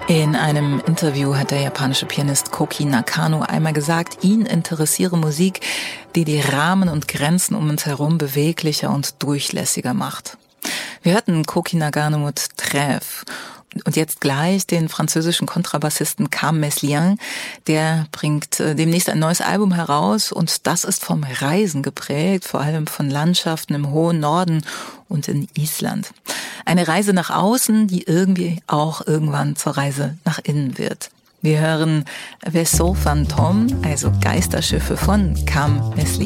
In einem Interview hat der japanische Pianist Koki Nakano einmal gesagt, ihn interessiere Musik, die die Rahmen und Grenzen um uns herum beweglicher und durchlässiger macht. Wir hörten Koki Nakano mit Trèves. Und jetzt gleich den französischen Kontrabassisten Cam Meslien, der bringt demnächst ein neues Album heraus und das ist vom Reisen geprägt, vor allem von Landschaften im hohen Norden und in Island. Eine Reise nach außen, die irgendwie auch irgendwann zur Reise nach innen wird. Wir hören Vaisseau Fantôme, also Geisterschiffe von Cam Meslien.